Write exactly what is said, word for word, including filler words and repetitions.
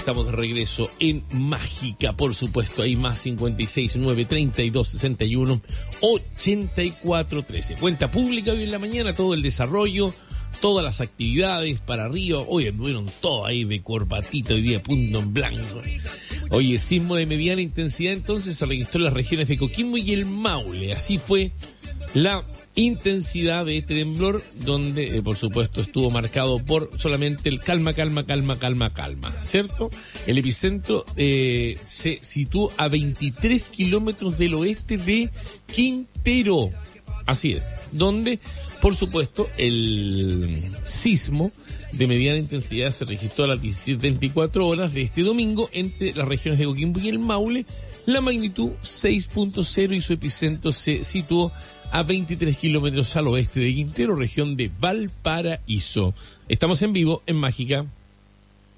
estamos de regreso en Mágica, por supuesto. Hay más cincuenta y seis, nueve, treinta y dos, sesenta y uno, ochenta y cuatro, trece. Cuenta pública hoy en la mañana, todo el desarrollo, todas las actividades para arriba. Hoy anduvieron todo ahí de corbatito, hoy día punto en blanco. Oye, sismo de mediana intensidad entonces se registró en las regiones de Coquimbo y el Maule. Así fue la intensidad de este temblor, donde eh, por supuesto estuvo marcado por solamente el calma, calma, calma, calma, calma, ¿cierto? El epicentro eh, se situó a veintitrés kilómetros del oeste de Quintero, así es, donde por supuesto el sismo de mediana intensidad se registró a las diecisiete veinticuatro horas de este domingo entre las regiones de Coquimbo y el Maule. La magnitud seis punto cero y su epicentro se situó a veintitrés kilómetros al oeste de Quintero, región de Valparaíso. Estamos en vivo en Mágica.